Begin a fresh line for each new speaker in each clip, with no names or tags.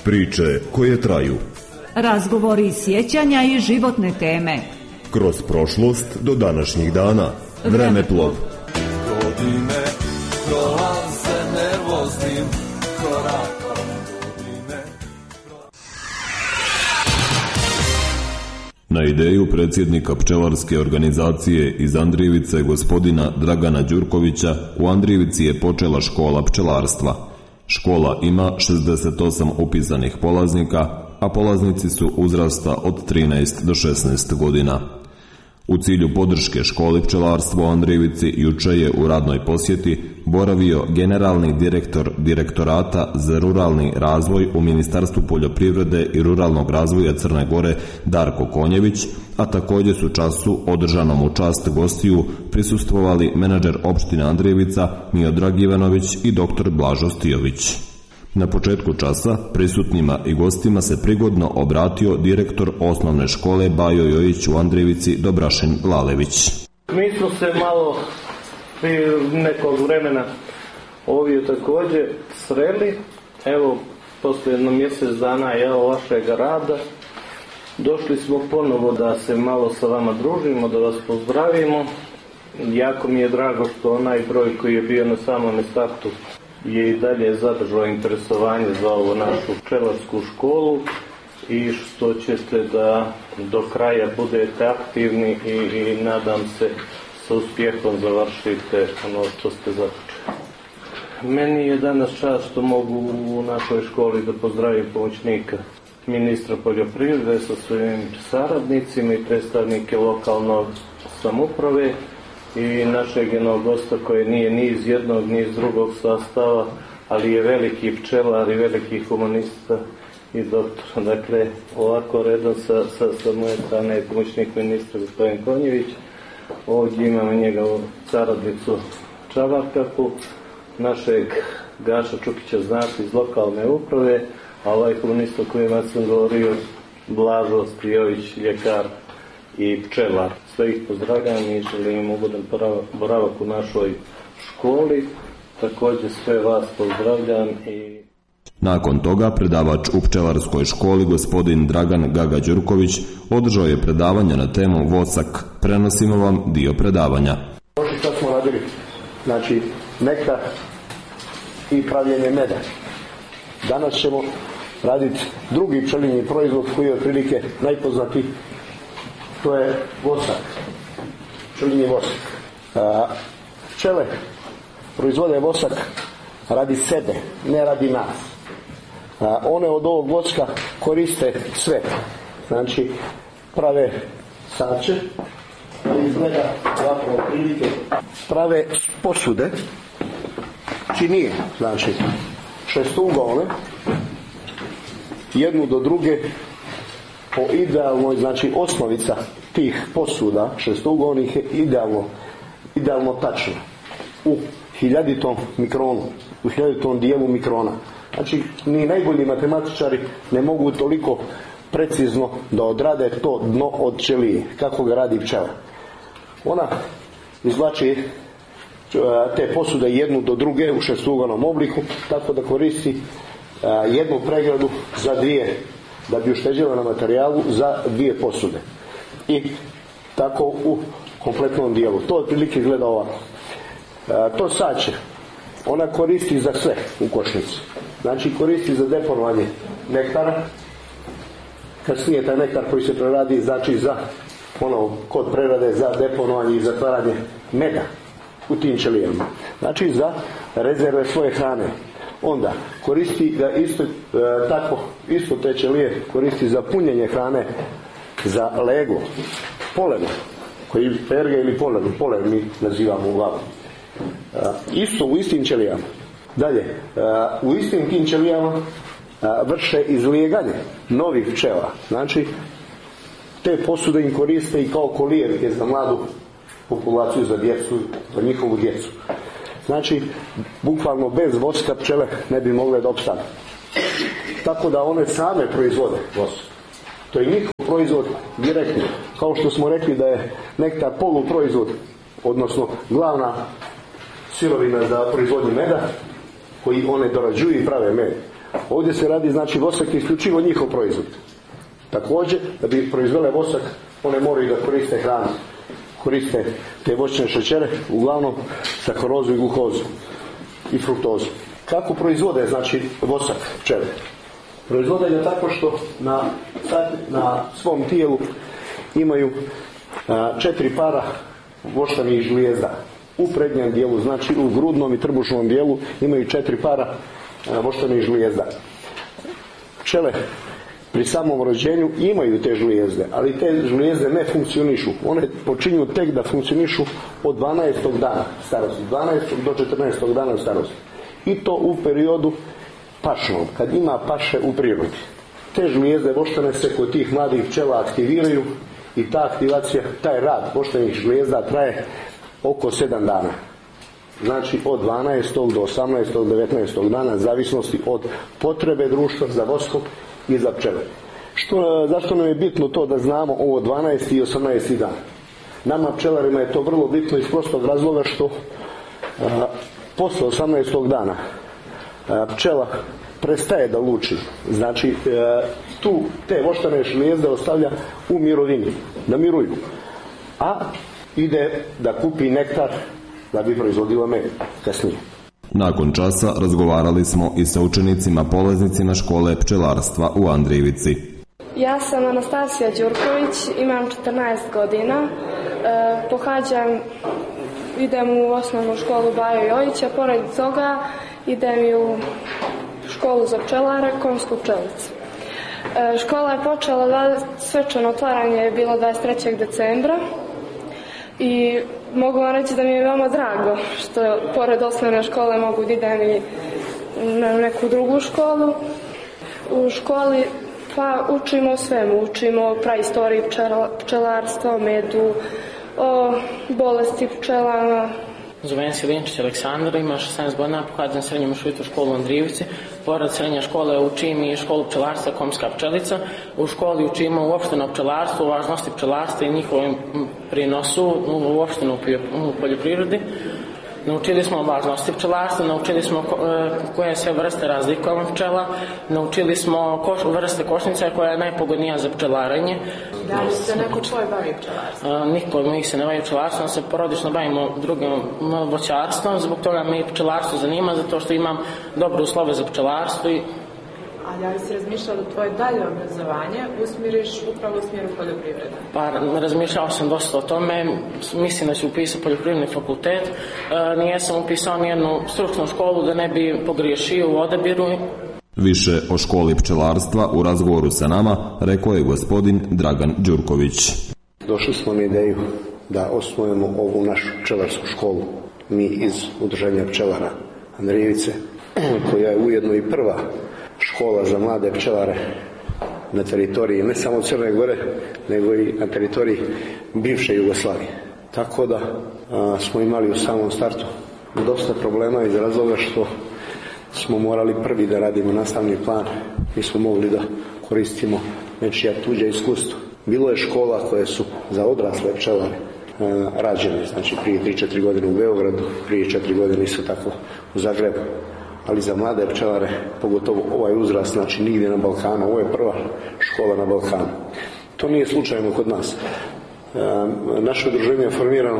Priče koje traju.
Razgovori, sjećanja i životne teme.
Kroz prošlost do današnjih dana. Vremeplov.
Godine prolaze nervoznim korakom.
Na ideju predsjednika pčelarske organizacije iz Andrijevice, gospodina Dragana Đurkovića, u Andrijevici je počela škola pčelarstva. Škola ima 68 upisanih polaznika, a polaznici su uzrasta od 13 do 16 godina. U cilju podrške školi pčelarstva u Andrijevici juče je u radnoj posjeti boravio generalni direktor Direktorata za ruralni razvoj u Ministarstvu poljoprivrede i ruralnog razvoja Crne Gore Darko Konjević, a također su času održanom u čast gostiju prisustvovali menadžer opštine Andrijevica Miodrag Ivanović i dr. Blažo Stijović. Na početku časa prisutnima i gostima se prigodno obratio direktor osnovne škole Bajo Jojić u Andrijevici Dobrašin Lalević.
Mi smo se malo prije nekog vremena ovdje također sreli. Evo, poslije jedno mjesec dana vašeg rada došli smo ponovo da se malo sa vama družimo, da vas pozdravimo. Jako mi je drago što onaj broj koji je bio na samom startu je i dalje zadržao interesovanje za ovu našu pčelarsku školu i što ćete da do kraja budete aktivni i nadam se sa uspjehom završite ono što ste započeli. Meni je danas čast što mogu u našoj školi da pozdravim pomoćnika ministra poljoprivrede sa svojim saradnicima i predstavnike lokalnog samouprave i našeg jednog gosta koji nije ni iz jednog ni iz drugog sastava, ali je veliki pčelar i veliki humanista i doktor. Dakle, ovako redom sa moje strane je pomoćnik ministra gospodin Konjević. Ovdje imamo njegovu saradnicu Čavarkaku, našeg Gaša Čukića znati iz lokalne uprave, a ovaj humanista koji sam govorio Blažo Stijović, ljekar i pčelar. Sve ih pozdravljam i želim ugodan boravak u našoj školi. Također sve vas pozdravljam i...
Nakon toga predavač u pčelarskoj školi gospodin Dragan Gaga Đurković održao je predavanje na temu Vosak. Prenosimo vam dio predavanja.
Prošli sad smo radili, znači, nektar i pravljenje meda. Danas ćemo raditi drugi pčelinji proizvod koji je otprilike najpoznatiji. To je vosak, pčelinji vosak. Pčele proizvode vosak radi sebe, ne radi nas. One od ovog voska koriste sve. Znači, prave sače, izgleda ovako prilike, prave posude, činije, znači, šestougolne, jednu do druge, po idealnoj, znači osnovica tih posuda šestougolnih je idealno tačna u 1000 mikronu, u 1000 dijelu mikrona. Znači, ni najbolji matematičari ne mogu toliko precizno da odrade to dno od ćelije, kako ga radi pčela. Ona izvlači te posude jednu do druge u šestougolnom obliku, tako da koristi jednu pregradu za dvije, da bi ušteđila na materijalu za dvije posude. I tako u kompletnom dijelu. To otprilike gleda ovako. To sače, ona koristi za sve u košnici. Znači koristi za deponovanje nektara. Kasnije taj nektar koji se preradi, znači za kod prerade za deponovanje i zatvaranje meda u tim ćelijama. Znači za rezerve svoje hrane. Onda koristi ga isto te ćelije koristi za punjenje hrane, za leglo, poleno, koji perge ili polen mi nazivamo uglavnom. Isto u istim ćelijama. Dalje, u istim tim ćelijama vrše izlijeganje novih pčela. Znači, te posude im koriste i kao kolijevke za mladu populaciju, za djecu, za njihovu djecu. Znači, bukvalno bez voska pčele ne bi mogle da opstane. Tako da one same proizvode vosak. To je njihov proizvod direktno. Kao što smo rekli da je nektar poluproizvod, odnosno glavna sirovina za proizvodnju meda, koji one dorađuju i prave med. Ovdje se radi, znači, vosak je isključivo njihov proizvod. Također, da bi proizvele vosak, one moraju da koriste hranu. Koriste te voćne šećere, uglavnom sakarozu i glukozu i fruktozu. Kako proizvode, znači, vosak pčele? Proizvode ga tako što na svom tijelu imaju 4 para voštanih žlijezda. U prednjem dijelu, znači u grudnom i trbušnom dijelu imaju 4 para voštanih žlijezda. Pčele pri samom rođenju imaju te žlijezde, ali te žlijezde ne funkcionišu. One počinju tek da funkcionišu od 12. dana starosti, 12. do 14. dana starosti. I to u periodu pašnom, kad ima paše u prirodi. Te žlijezde voštane se kod tih mladih pčela aktiviraju i ta aktivacija, taj rad voštanih žlijezda traje oko 7 dana. Znači od 12. do 18. do 19. dana, zavisnosti od potrebe društva za voskom i za pčele. Zašto nam je bitno to da znamo ovo 12. i 18. dan? Nama pčelarima je to vrlo bitno iz prostog razloga što posle 18. dana pčela prestaje da luči. Znači tu te voštane žlijezde ostavlja u mirovini, da miruju. A ide da kupi nektar da bi proizvodila med kasnije.
Nakon časa razgovarali smo i sa učenicima polaznicima škole pčelarstva u Andrijevici.
Ja sam Anastasija Đurković, imam 14 godina, idem u osnovnu školu Bajo Jojića, pored toga idem i u školu za pčelare, Komsku pčelicu. Škola je počela, svečano otvaranje je bilo 23. decembra i mogu vam reći da mi je veoma drago što pored osnovne škole mogu da idem i na neku drugu školu. U školi pa učimo o svemu, učimo o praistoriji pčelarstva, o medu, o bolesti pčelama.
Zovem se Linčić Aleksandar, ima 16 godina, pohađam srednju mešovitu školu u Andrijevici. Pored srednje škole učim i školu pčelarstva Komska pčelica. U školi učimo uopšteno pčelarstvo, važnosti pčelarstva i njihovom prinosu uopšteno u poljoprivredi. Naučili smo važnosti pčelarstva, naučili smo koje sve vrste razlikujemo pčela, naučili smo vrste košnica koja je najpogodnija za pčelarenje.
Da li se neko tvoj bavi pčelarstvom?
Niko od njih se ne bavi pčelarstvom, se porodično bavimo drugim voćarstvom, zbog toga me i pčelarstvo zanima, zato što imam dobre uslove za pčelarstvo.
A da li si razmišljao da tvoje dalje obrazovanje usmjeriš upravo u smjeru poljoprivrede?
Pa razmišljao sam dosta o tome, mislim da ću upisati poljoprivredni fakultet. Nijesam upisao nijednu stručnu školu da ne bi pogriješio u odabiru.
Više o školi pčelarstva u razgovoru sa nama rekao je gospodin Dragan Đurković.
Došli smo na ideju da osnujemo ovu našu pčelarsku školu. Mi iz Udruženja pčelara Andrijevice, koja je ujedno i prva škola za mlade pčelare na teritoriji ne samo Crne Gore, nego i na teritoriji bivše Jugoslavije. Tako da smo imali u samom startu dosta problema iz razloga što smo morali prvi da radimo nastavni plan. Mi smo mogli da koristimo nečija tuđa iskustva. Bilo je škola koje su za odrasle pčelare rađene, znači prije 3-4 godine u Beogradu, prije 4 godine isto tako u Zagrebu. Ali za mlade pčelare, pogotovo ovaj uzrast, znači nigdje na Balkanu, ovo je prva škola na Balkanu. To nije slučajno kod nas. Naše udruženje je formirano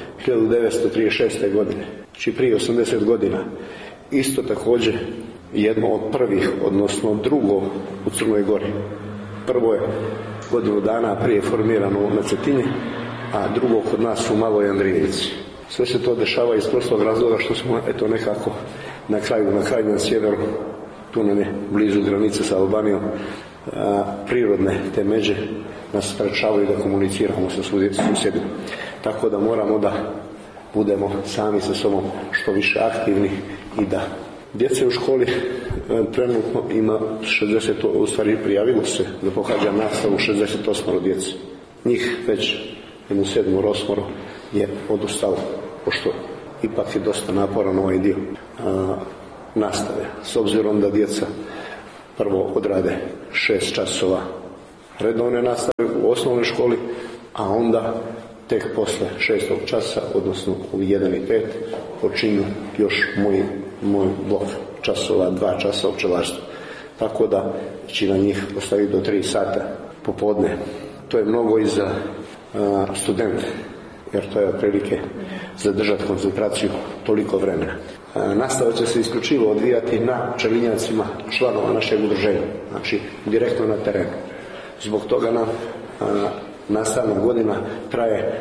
1936. godine, znači prije 80 godina. Isto također jedno od prvih, odnosno drugo u Crnoj Gori. Prvo je godinu dana prije formirano na Cetinje, a drugo kod nas u Maloj Andrijevici. Sve se to dešava iz prostog razloga što smo nekako na kraju sjeveru, tu nam je blizu granice sa Albanijom, prirodne te međe nas sprečavaju da komuniciramo sa susjedima. Tako da moramo da budemo sami sa sobom što više aktivni i da djece u školi trenutno ima 60, u stvari prijavilo se da pohađa nastavu 68 djece. Njih već jedno 7-8 je odustalo, pošto ipak je dosta naporan ovaj dio nastave. S obzirom da djeca prvo odrade 6 časova redovne nastave u osnovnoj školi, a onda tek posle 6. časa, odnosno u 1:05, počinju još moj blok časova, 2 časa o pčelarstvu. tako da će na njih ostaviti do 3 sata popodne. To je mnogo i za studente, jer to je otprilike zadržati koncentraciju toliko vremena. Nastava će se isključivo odvijati na pčelinjacima članova našeg udruženja, znači direktno na terenu. Zbog toga nam nastavna godina traje